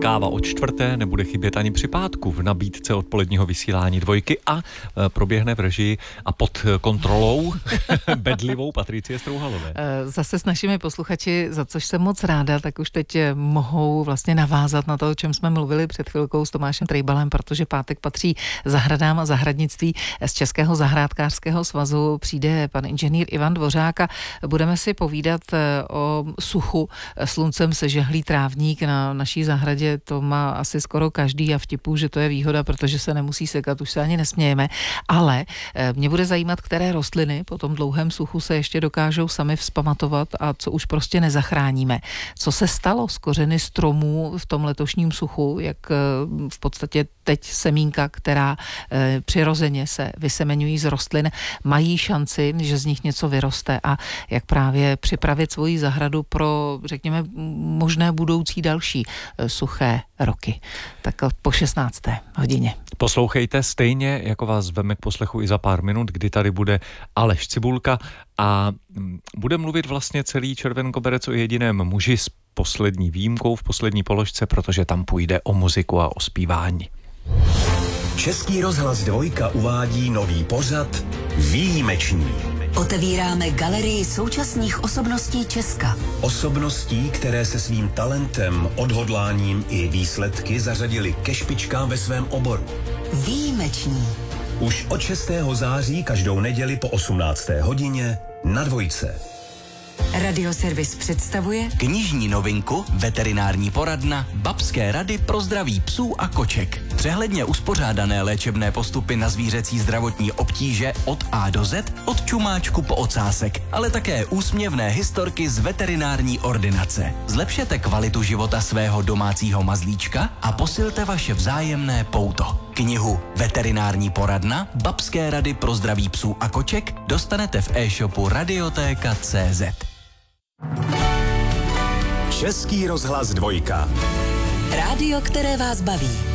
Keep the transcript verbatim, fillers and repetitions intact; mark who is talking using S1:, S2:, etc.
S1: káva od čtvrté nebude chybět ani při pátku v nabídce odpoledního vysílání Dvojky a proběhne v režii a pod kontrolou bedlivou Patricie Strouhalové.
S2: Zase s našimi posluchači, za což jsem moc ráda, tak už teď mohou vlastně navázat na to, o čem jsme mluvili před chvilkou s Tomášem Trejbalem, protože pátek patří zahradám a zahradnictví. Z Českého zahrádkářského svazu přijde pan inženýr Ivan Dvořák a budeme si povídat o suchu. Sluncem se žehlí trávník na naší zahradě, to má asi skoro každý a vtipu, že to je výhoda, protože se nemusí sekat, už se ani nesmějeme, ale mě bude zajímat, které rostliny po tom dlouhém suchu se ještě dokážou sami vzpamatovat a co už prostě nezachráníme. Co se stalo s kořeny stromů v tom letošním suchu, jak v podstatě teď semínka, která přirozeně se vysemeňují z rostlin, mají šanci, že z nich něco vyroste a jak právě připravit svoji zahradu pro, řekněme, možné budoucí další suché roky. Tak po šestnácté hodině.
S1: Poslouchejte, stejně jako vás zveme k poslechu i za pár minut, kdy tady bude Aleš Cibulka a bude mluvit vlastně celý Červenkoberec o jediném muži s poslední výjimkou v poslední položce, protože tam půjde o muziku a o zpívání.
S3: Český rozhlas Dvojka uvádí nový pořad Výjimeční.
S4: Otevíráme galerii současných osobností Česka.
S3: Osobností, které se svým talentem, odhodláním i výsledky zařadili ke špičkám ve svém oboru.
S4: Výjimeční.
S3: Už od šestého září každou neděli po osmnácté hodině na Dvojce.
S4: Radioservis představuje
S5: knižní novinku Veterinární poradna Babské rady pro zdraví psů a koček. Přehledně uspořádané léčebné postupy na zvířecí zdravotní obtíže od A do Z, od čumáčku po ocásek, ale také úsměvné historky z veterinární ordinace. Zlepšete kvalitu života svého domácího mazlíčka a posilte vaše vzájemné pouto. Knihu Veterinární poradna Babské rady pro zdraví psů a koček dostanete v e-shopu radiotéka tečka cé zet.
S3: Český rozhlas Dvojka.
S4: rádio, které vás baví.